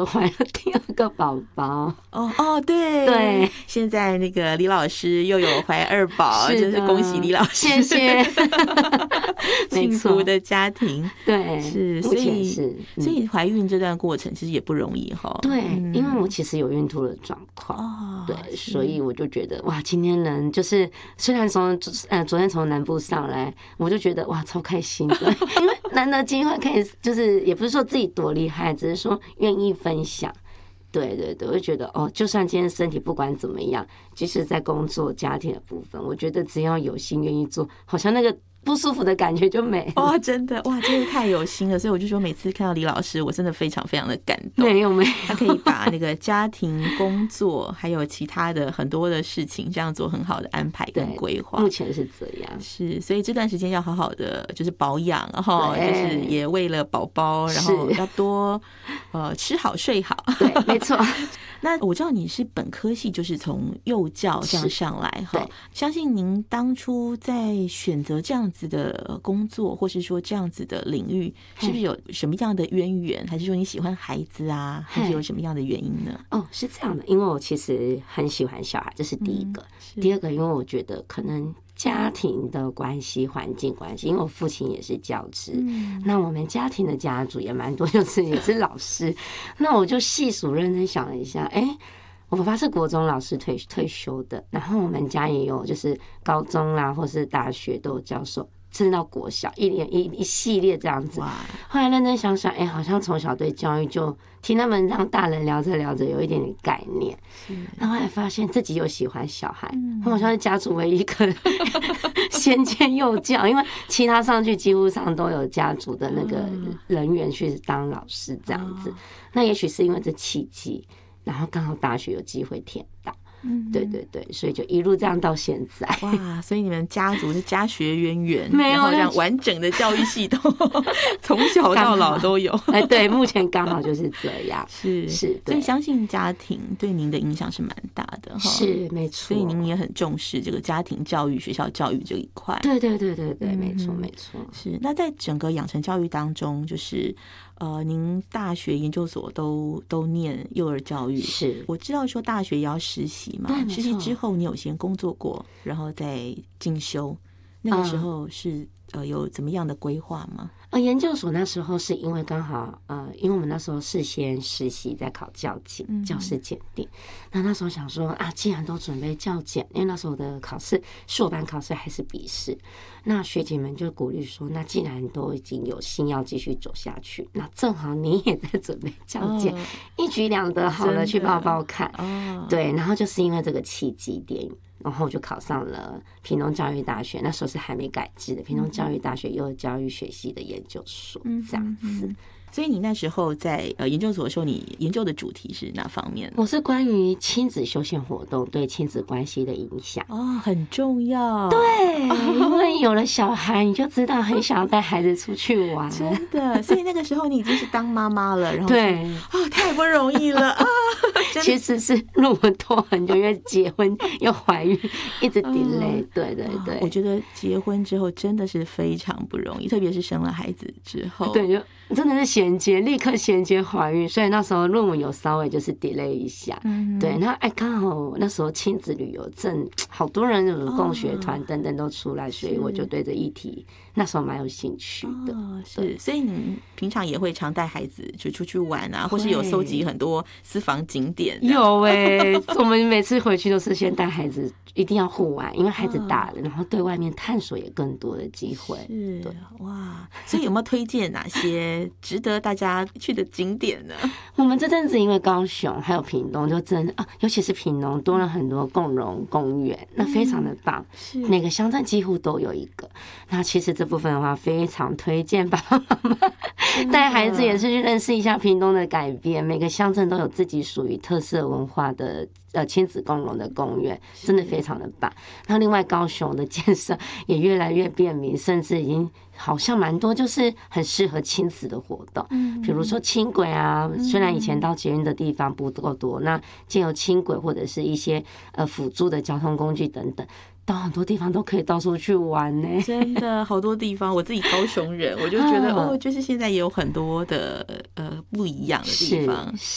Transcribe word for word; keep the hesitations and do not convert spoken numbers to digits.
怀了第二个宝宝。 哦哦，对对， 现在那个李老师又有怀二宝，真是恭喜李老师， 谢谢。 幸福的家庭， 对， 是， 目前是， 嗯、所以怀孕这段过程其实也不容易哈。 对、 嗯， 因为我其实有孕吐的状况， 哦， 对，所以我就觉得哇，今天能就是虽然从呃昨天从南部上来，我就觉得哇超开心的，因为难得机会可以就是也不是说自己多厉害，只是说愿意分享。对对对，我就觉得哦，就算今天身体不管怎么样，即使在工作家庭的部分，我觉得只要有心愿意做，好像那个不舒服的感觉就没了。 哇，真的哇，真是太有心了。所以我就说，每次看到李老师，我真的非常非常的感动。 没有没有， 他可以把那个家庭、工作还有其他的很多的事情，这样做很好的安排跟规划。 目前是这样， 是，所以这段时间要好好的就是保养哈，就是也为了宝宝，然后要多呃吃好睡好。 对，没错。 那我知道你是本科系，就是从幼教这样上来哈，相信您当初在选择这样子的工作，或是说这样子的领域，是不是有什么样的渊源，还是说你喜欢孩子啊，还是有什么样的原因呢？ 哦，是这样的，因为我其实很喜欢小孩，这是第一个。嗯、第二个，因为我觉得可能家庭的关系、环境关系，因为我父亲也是教职，嗯、那我们家庭的家族也蛮多，就是也是老师。那我就细数认真想了一下，哎、欸，我爸爸是国中老师退退休的，然后我们家也有就是高中啦，或是大学都有教授。甚至到国小一连一一系列这样子，后来认真想想，哎、欸，好像从小对教育就听他们让大人聊着聊着有一点点概念，然后后来发现自己又喜欢小孩，嗯、好像是家族唯一一个先见幼教，因为其他上去几乎上都有家族的那个人员去当老师这样子，那也许是因为这契机，然后刚好大学有机会填到。嗯，对对对，所以就一路这样到现在。 哇，所以你们家族是家学渊源， 没有然后让完整的教育系统从小到老都有。 哎，对，目前刚好就是这样。 是是， 所以相信家庭对您的影响是蛮大的哈。 是，没错。 所以您也很重视这个家庭教育、学校教育这一块。 对对对对对，没错没错。 是，那在整个养成教育当中，就是呃，您大学、研究所都都念幼儿教育， 是我知道说大学也要实习。实习之后，你有先工作过，然后再进修。那个时候是、嗯、呃有怎么样的规划吗？ 呃，研究所那时候是因为刚好呃，因为我们那时候事先实习在考教检、嗯、教师检定。那那时候想说啊，既然都准备教检，因为那时候的考试硕班考试还是笔试，那学姐们就鼓励说，那既然都已经有心要继续走下去，那正好你也在准备教检、哦，一举两得，好了，去报报看。哦，对，然后就是因为这个契机点。然后我就考上了屏东教育大学，那时候是还没改制的屏东教育大学幼儿教育学系的研究所，这样子。 所以你那时候在呃研究所的时候，你研究的主题是哪方面？ 我是关于亲子休闲活动对亲子关系的影响。 哦，很重要。 对，因为有了小孩，你就知道很想要带孩子出去玩。 真的，所以那个时候你已经是当妈妈了，然后对啊，太不容易了啊！ 其实是论文拖很久，因为结婚又怀孕，一直 delay、嗯。对对对， 我觉得结婚之后真的是非常不容易，特别是生了孩子之后。 对，就真的是衔接，立刻衔接怀孕，所以那时候论文有稍微就是 delay 一下。嗯，对，那哎，刚好那时候亲子旅游正好多人有共学团等等都出来，哦、所以我就对这议题那时候蛮有兴趣的。 哦、是，所以你平常也会常带孩子就出去玩啊，或是有搜集很多私房景点？ 有哎、欸，我们每次回去都是先带孩子，一定要户外，因为孩子大了，然后对外面探索也更多的机会。 是，对，哇，所以有没有推荐哪些值得大家去的景点呢？ 我们这阵子因为高雄还有屏东，就真的啊，尤其是屏东多了很多共融公园，那非常的棒，嗯、每个乡镇几乎都有一个。那其实这部分的话，非常推荐爸爸妈妈带孩子也是去认识一下屏东的改变，每个乡镇都有自己属于特色文化的呃亲子共融的公园，真的非常的棒。那另外高雄的建设也越来越便民，甚至已经好像蛮多就是很适合亲子的活动，嗯，比如说轻轨啊，虽然以前到捷运的地方不够多，那借由轻轨或者是一些呃辅助的交通工具等等，到很多地方都可以到处去玩呢、欸。 真的好多地方，我自己高雄人，我就觉得、啊、哦，就是现在也有很多的呃不一样的地方。